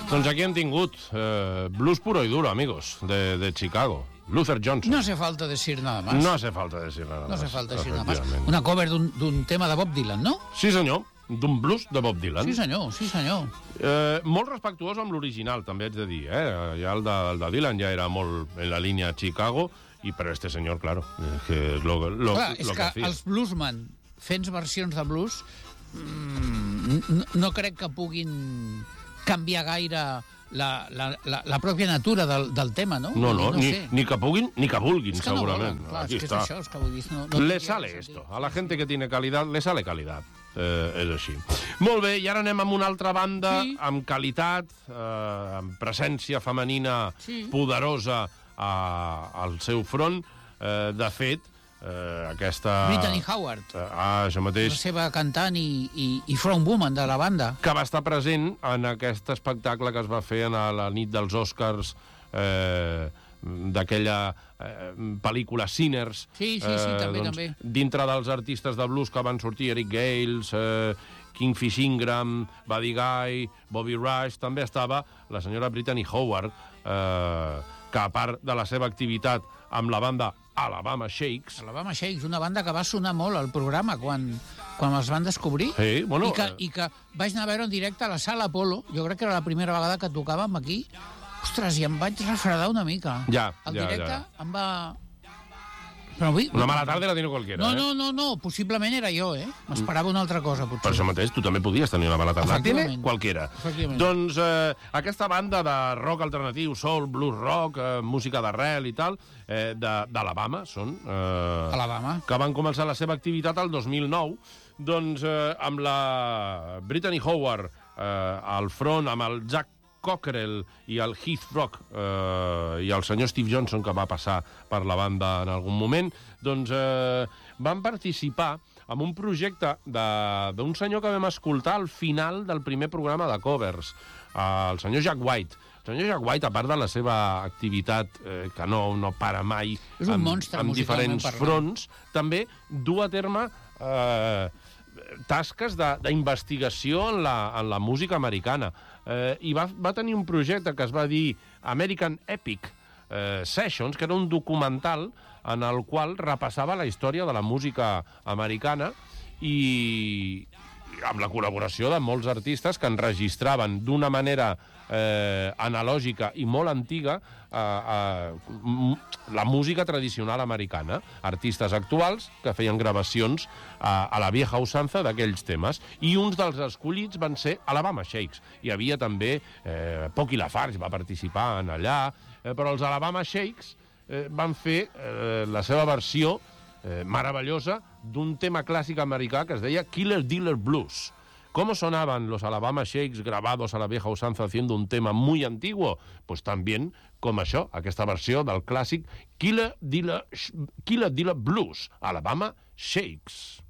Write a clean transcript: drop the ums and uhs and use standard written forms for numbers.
Doncs aquí hem tingut blues puro y duro, amigos, de Chicago. Luther Johnson. No hace falta decir nada más. No hace falta decir nada más. No hace falta decir nada más. Una cover d'un tema de Bob Dylan, no? Sí, senyor. D'un blues de Bob Dylan. Sí, senyor, sí, senyor. Molt respectuós amb l'original, també haig de dir. Ja el de Dylan ja era molt en la línia Chicago, i per este senyor, claro, que és lo clar, que és que feia. els bluesmen fent versions de blues no crec que puguin canviar gaire la pròpia natura del tema, no? No, sé. ni que puguin ni que vulguin, És que no segurament. volen, clar, Aquí és que està. és això, és que vull dir... Le sale esto. A la gente que tiene calidad, le sale calidad. És així. Molt bé, i ara anem amb una altra banda, Sí. amb qualitat, amb presència femenina poderosa al seu front. De fet, aquesta... Brittany Howard, això la mateix, seva cantant i frontwoman de la banda. que va estar present en aquest espectacle que es va fer a la nit dels Oscars, d'aquella pel·lícula Sinners. Sí, també. Dintre dels artistes de blues que van sortir, Eric Gales, Kingfish Ingram, Buddy Guy, Bobby Rush, també estava la senyora Brittany Howard, que a part de la seva activitat amb la banda Alabama Shakes... Alabama Shakes, una banda que va sonar molt al programa quan els van descobrir. Sí, bueno, I que vaig anar a veure en directe a la Sala Apolo. Jo crec que era la primera vegada que tocàvem aquí. Ostres, i em vaig refredar una mica. Ja, el ja, directe ja. em va... Però vull... Una mala tarda la tiene cualquiera, No, possiblement era jo, M'esperava una altra cosa, potser. Per això mateix, tu també podies tenir una mala tarda. La tiene Efectivament. cualquiera. Efectivament. Doncs aquesta banda de rock alternatiu, soul, blues rock, música d'arrel i tal, d'Alabama, són... Alabama. Que van començar la seva activitat el 2009, doncs amb la Brittany Howard al front, amb el Jack Cockrell i el Heath Rock i el senyor Steve Johnson, que va passar per la banda en algun moment, doncs van participar en un projecte d'un senyor que vam escoltar al final del primer programa de covers, el senyor Jack White. El senyor Jack White, a part de la seva activitat, que no para mai, és un monstre amb diferents musicalment fronts, també du a terme tasques d'investigació en la música americana. I va tenir un projecte que es va dir American Epic Sessions, que era un documental en el qual repassava la història de la música americana i amb la col·laboració de molts artistes que enregistraven d'una manera analògica i molt antiga la música tradicional americana. Artistes actuals que feien gravacions a la vieja usanza d'aquells temes. I uns dels escollits van ser Alabama Shakes. Hi havia també Pocky Lafarge, va participar en allà, però els Alabama Shakes van fer la seva versió maravillosa d'un tema clàssic americà que es deia Killer Dealer Blues. ¿Cómo sonaban los Alabama Shakes grabados a la vieja usanza haciendo un tema muy antiguo? Pues también com això, aquesta versió del clàssic Killer Dealer Blues, Alabama Shakes.